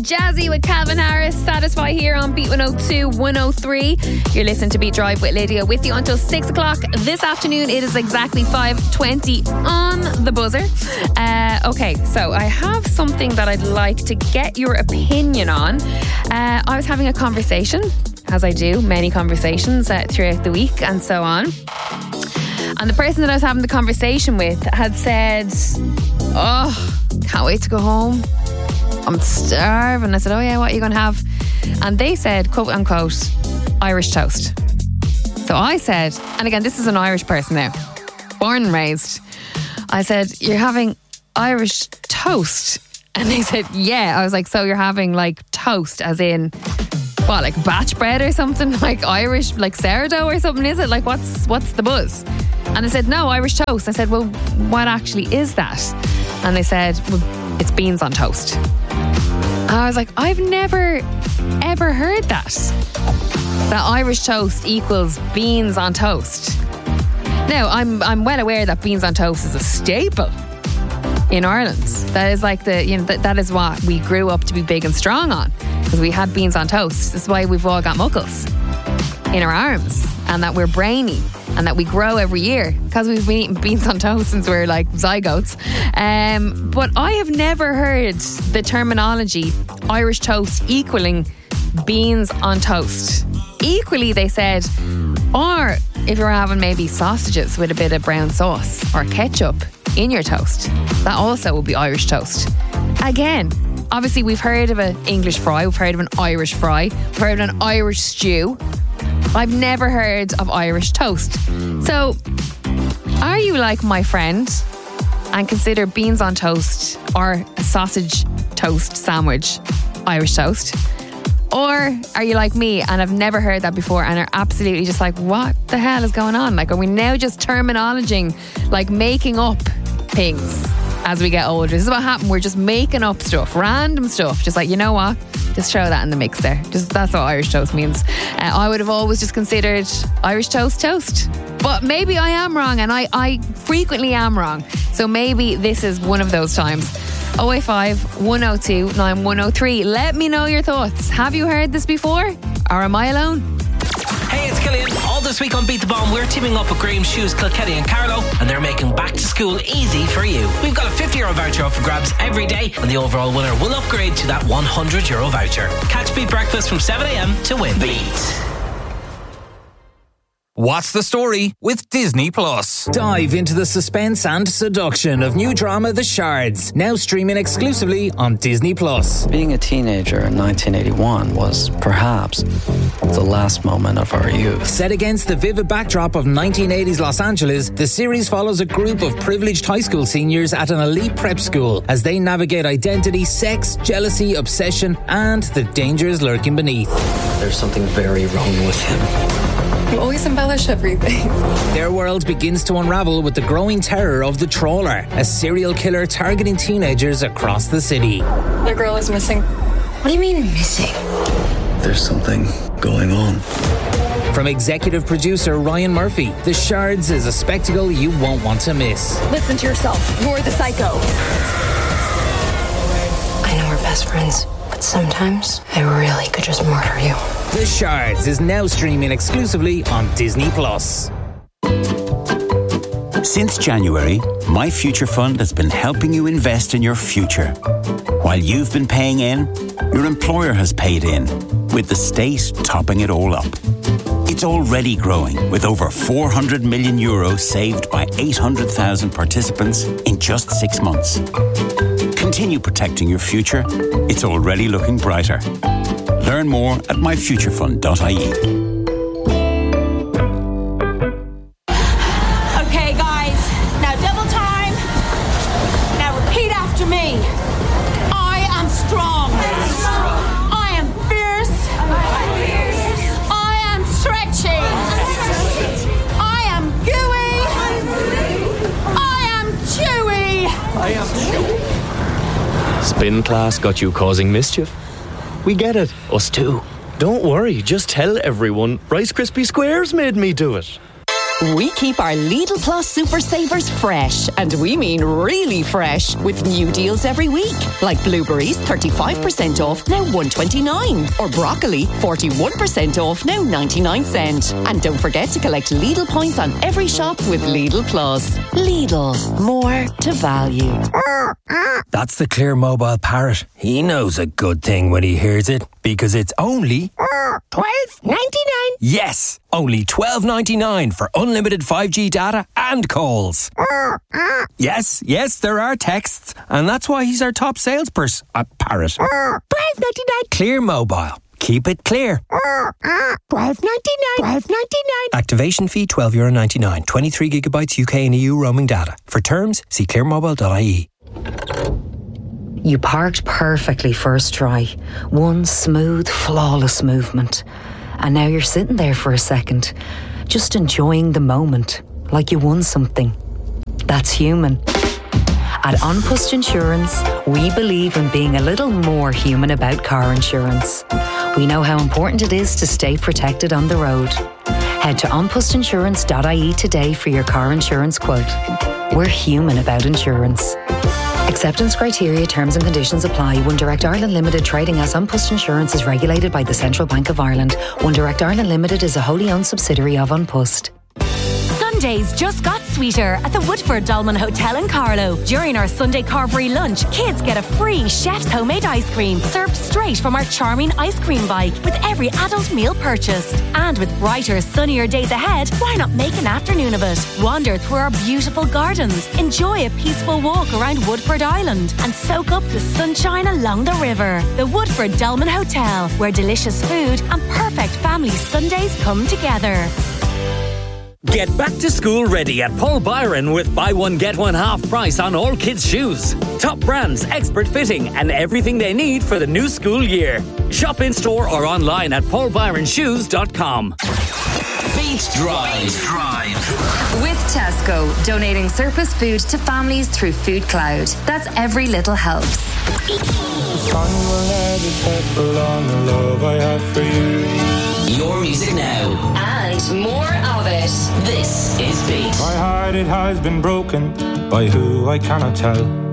Jazzy with Calvin Harris. Satisfy here on Beat 102 103. You're listening to Beat Drive with Lydia with you until 6 o'clock this afternoon. It is exactly 5:20 on the buzzer. Okay, so I have something that I'd like to get your opinion on. I was having a conversation, as I do, many conversations throughout the week and so on. And the person that I was having the conversation with had said, "Oh, can't wait to go home. I'm starving." I said, "Oh yeah, what are you going to have?" And they said, quote unquote, Irish toast. So I said, and again, this is an Irish person now, born and raised. I said, "You're having Irish toast?" And they said, "Yeah." I was like, "So you're having like toast as in what, like batch bread or something? Like Irish, like sourdough or something, is it? Like what's the buzz?" And they said, "No, Irish toast." I said, "Well, what actually is that?" And they said, "Well, it's beans on toast." And I was like, I've never ever heard that Irish toast equals beans on toast. Now, I'm well aware that beans on toast is a staple in Ireland. That is like that is what we grew up to be big and strong on, because we had beans on toast. This is why we've all got muckles in our arms, and that we're brainy, and that we grow every year because we've been eating beans on toast since we're like zygotes. But I have never heard the terminology Irish toast equaling beans on toast. Equally, they said, or if you're having maybe sausages with a bit of brown sauce or ketchup in your toast, that also will be Irish toast. Again, obviously we've heard of an English fry, we've heard of an Irish fry, we've heard of an Irish stew. I've never heard of Irish toast. So, are you like my friend and consider beans on toast or a sausage toast sandwich Irish toast? Or are you like me and have never heard that before and are absolutely just like, what the hell is going on? Like, are we now just terminologing, like making up things as we get older? This is what happened. We're just making up stuff, random stuff. Just like, you know what? Just throw that in the mix there. That's what Irish toast means. I would have always just considered Irish toast. But maybe I am wrong, and I frequently am wrong. So maybe this is one of those times. 085 102 9103. Let me know your thoughts. Have you heard this before? Or am I alone? Hey, it's Killian. All this week on Beat the Bomb, we're teaming up with Graham Shoes, Kilkenny and Carlow, and they're making back to school easy for you. We've got a €50 voucher up for grabs every day, and the overall winner will upgrade to that €100 voucher. Catch Beat Breakfast from 7 a.m. to win. Beat. What's the Story with Disney Plus. Dive into the suspense and seduction of new drama The Shards, now streaming exclusively on Disney Plus. Being a teenager in 1981 was perhaps the last moment of our youth. Set against the vivid backdrop of 1980s Los Angeles, the series follows a group of privileged high school seniors at an elite prep school as they navigate identity, sex, jealousy, obsession, and the dangers lurking beneath. There's something very wrong with him. You always embellish everything. Their world begins to unravel with the growing terror of the Trawler, a serial killer targeting teenagers across the city. The girl is missing. What do you mean missing? There's something going on. From executive producer Ryan Murphy, The Shards is a spectacle you won't want to miss. Listen to yourself. You're the psycho. I know we're best friends, but sometimes I really could just murder you. The Shards is now streaming exclusively on Disney Plus. Since January, My Future Fund has been helping you invest in your future. While you've been paying in, your employer has paid in, with the state topping it all up. It's already growing, with over €400 million saved by 800,000 participants in just 6 months. Continue protecting your future. It's already looking brighter. Learn more at myfuturefund.ie. Okay, guys. Now double time. Now repeat after me. I am strong. I am fierce. I am stretchy. I am gooey. I am chewy. I am chewy. Spin class got you causing mischief? We get it, us too. Don't worry, just tell everyone Rice Krispie Squares made me do it. We keep our Lidl Plus Super Savers fresh, and we mean really fresh, with new deals every week. Like blueberries, 35% off, now $1.29. Or broccoli, 41% off, now 99 cents. And don't forget to collect Lidl points on every shop with Lidl Plus. Lidl, more to value. That's the Clear Mobile Parrot. He knows a good thing when he hears it, because it's only $12.99. Yes, only $12.99 for unlimited 5G data and calls. Yes, there are texts, and that's why he's our top salesperson. Parrot. $12.99. Clear Mobile. Keep it clear. $12.99. Activation fee €12.99. 23 gigabytes UK and EU roaming data. For terms, see clearmobile.ie. You parked perfectly first try. One smooth, flawless movement. And now you're sitting there for a second, just enjoying the moment, like you won something. That's human. At An Post Insurance, we believe in being a little more human about car insurance. We know how important it is to stay protected on the road. Head to onpostinsurance.ie today for your car insurance quote. We're human about insurance. Acceptance criteria, terms and conditions apply. One Direct Ireland Limited, trading as An Post Insurance, is regulated by the Central Bank of Ireland. One Direct Ireland Limited is a wholly owned subsidiary of An Post. Sundays just got sweeter at the Woodford Dolmen Hotel in Carlow. During our Sunday carvery lunch, kids get a free chef's homemade ice cream served straight from our charming ice cream bike with every adult meal purchased. And with brighter, sunnier days ahead, why not make an afternoon of it? Wander through our beautiful gardens, enjoy a peaceful walk around Woodford Island, and soak up the sunshine along the river. The Woodford Dolmen Hotel, where delicious food and perfect family Sundays come together. Get back to school ready at Paul Byron with buy one get one half price on all kids' shoes. Top brands, expert fitting, and everything they need for the new school year. Shop in store or online at paulbyronshoes.com. Beat Drive. With Tesco, donating surplus food to families through Food Cloud. That's every little helps. Your music now. And more of it. This is Beat. My heart, it has been broken by who I cannot tell.